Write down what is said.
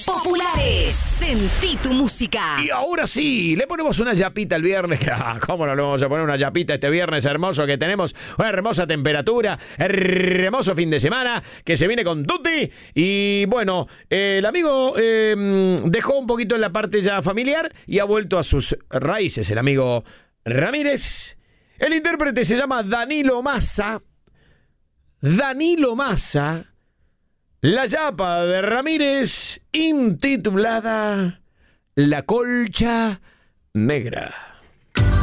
Populares, sentí tu música. Y ahora sí, le ponemos una yapita el viernes. ¿Cómo no le vamos a poner una yapita este viernes hermoso que tenemos? Una hermosa temperatura, hermoso fin de semana que se viene con tutti. Y bueno, el amigo dejó un poquito en la parte ya familiar y ha vuelto a sus raíces, el amigo Ramírez. El intérprete se llama Danilo Massa. Danilo Massa. La yapa de Ramírez, intitulada La Colcha Negra.